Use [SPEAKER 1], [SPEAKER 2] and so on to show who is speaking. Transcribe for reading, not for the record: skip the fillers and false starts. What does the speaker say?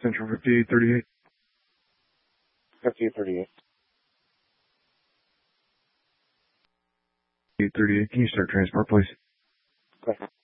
[SPEAKER 1] Central 5838.
[SPEAKER 2] 5838.
[SPEAKER 1] 5838. Can you start transport, please?
[SPEAKER 2] Okay.